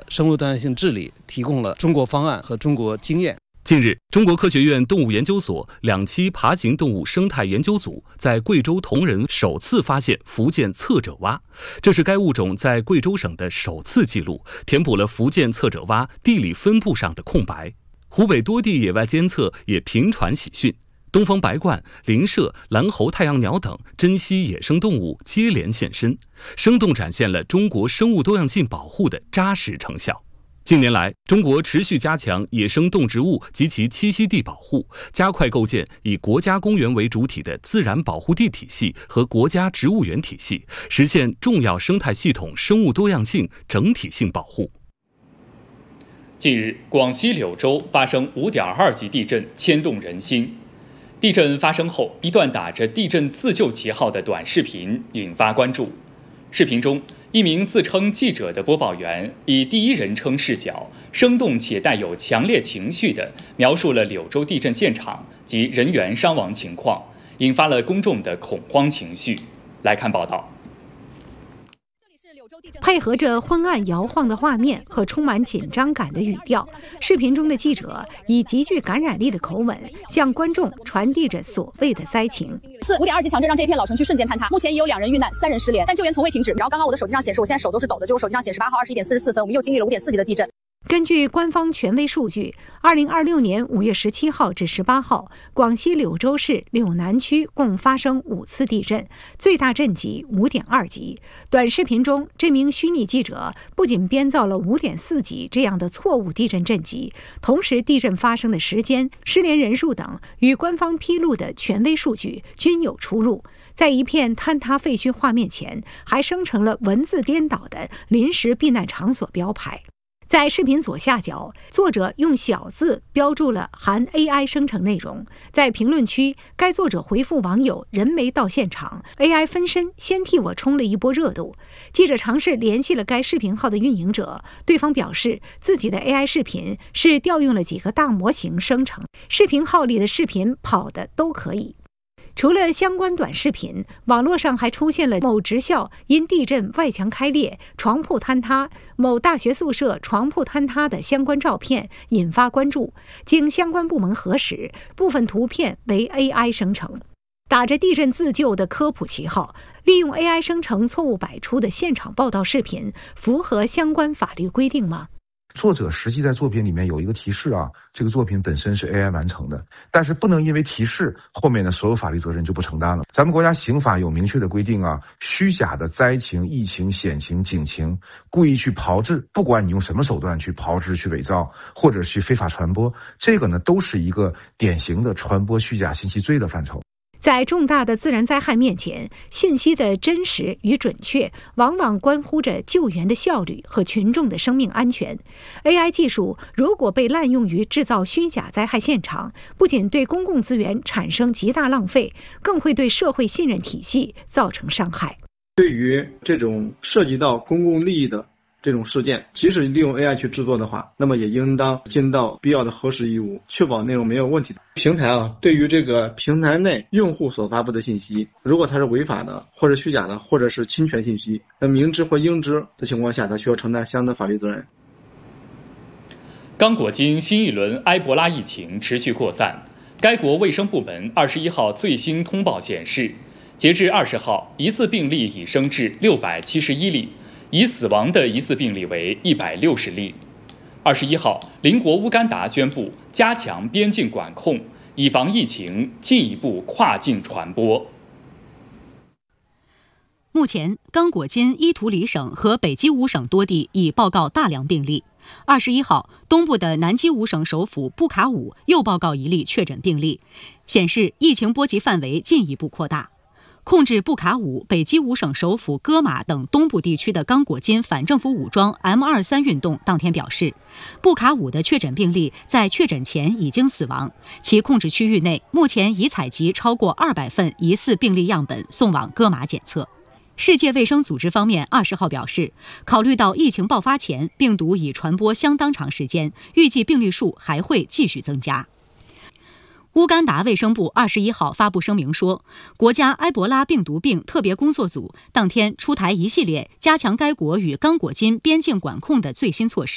生物多样性治理提供了中国方案和中国经验。 近日，中国科学院动物研究所2期爬行动物生态研究组在贵州铜仁首次发现福建侧褶蛙，这是该物种在贵州省的首次记录，填补了福建侧褶蛙地理分布上的空白。湖北多地野外监测也频传喜讯，东方白鹳、林麝、蓝喉太阳鸟等珍稀野生动物接连现身，生动展现了中国生物多样性保护的扎实成效。近年来，中国持续加强野生动植物及其栖息地保护，加快构建以国家公园为主体的自然保护地体系和国家植物园体系，实现重要生态系统生物多样性整体性保护。 近日，广西柳州发生5.2级地震，牵动人心。地震发生后，一段打着地震自救旗号的短视频引发关注。视频中，一名自称记者的播报员以第一人称视角，生动且带有强烈情绪地描述了柳州地震现场及人员伤亡情况，引发了公众的恐慌情绪。来看报道。 配合着昏暗摇晃的画面和充满紧张感的语调，视频中的记者以极具感染力的口吻向观众传递着所谓的灾情。 5.2级强震让这一片老城区瞬间坍塌，目前已有2人遇难，3人失联，但救援从未停止。然后刚刚我的手机上显示，我现在手都是抖的，就是我手机上显示8号21点44分，我们又经历了5.4级的地震。 根据官方权威数据，2026年5月17号至18号，广西柳州市柳南区共发生5次地震，最大震级5.2级。短视频中，这名虚拟记者不仅编造了5.4级这样的错误地震震级，同时地震发生的时间、失联人数等与官方披露的权威数据均有出入。在一片坍塌废墟画面前，还生成了文字颠倒的临时避难场所标牌。在视频左下角，作者用小字标注了含 AI 生成内容。在评论区，该作者回复网友人没到现场， AI 分身先替我冲了一波热度。记者尝试联系了该视频号的运营者，对方表示自己的 AI 视频是调用了几个大模型生成，视频号里的视频跑的都可以。除了相关短视频，网络上还出现了某职校因地震外墙开裂、床铺坍塌，某大学宿舍床铺坍塌的相关照片，引发关注。经相关部门核实，部分图片为 AI 生成。打着地震自救的科普旗号，利用 AI 生成错误百出的现场报道视频，符合相关法律规定吗？ 作者实际在作品里面有一个提示啊，这个作品本身是 AI 完成的，但是不能因为提示后面的所有法律责任就不承担了。咱们国家刑法有明确的规定啊，虚假的灾情、疫情、险情、警情，故意去炮制，不管你用什么手段去炮制、去伪造或者去非法传播，这个呢都是一个典型的传播虚假信息罪的范畴。 在重大的自然灾害面前，信息的真实与准确往往关乎着救援的效率和群众的生命安全。AI 技术如果被滥用于制造虚假灾害现场，不仅对公共资源产生极大浪费，更会对社会信任体系造成伤害。 对于这种涉及到公共利益的这种事件，即使利用 AI 去制作的话，那么也应当尽到必要的核实义务，确保内容没有问题的。平台对于这个平台内用户所发布的信息，如果它是违法的，或者虚假的，或者是侵权信息，那明知或应知的情况下，它需要承担相应的法律责任。 刚果金新一轮埃博拉疫情持续扩散，该国卫生部门21号最新通报显示，截至20号，疑似病例已升至671例。已死亡的疑似病例为160例。21号，邻国乌干达宣布加强边境管控，以防疫情进一步跨境传播。 目前，刚果金伊图里省和北基乌省多地已报告大量病例。21号，东部的南基乌省首府布卡武又报告1例确诊病例，显示疫情波及范围进一步扩大。控制布卡武、北基乌省首府戈马等东部地区的刚果金反政府武装 M23 运动当天表示，布卡武的确诊病例在确诊前已经死亡，其控制区域内目前已采集超过200份疑似病例样本送往戈马检测。世界卫生组织方面20号表示，考虑到疫情爆发前病毒已传播相当长时间，预计病例数还会继续增加。乌干达卫生部21号发布声明说，国家埃博拉病毒病特别工作组当天出台一系列加强该国与刚果金边境管控的最新措施。